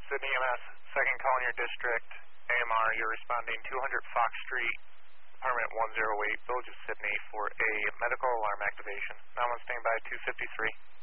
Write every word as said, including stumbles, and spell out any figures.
Sydney E M S, second call in your district, A M R, you're responding two hundred Fox Street, apartment one oh eight, Village of Sydney for a medical alarm activation. nine one standby two fifty-three.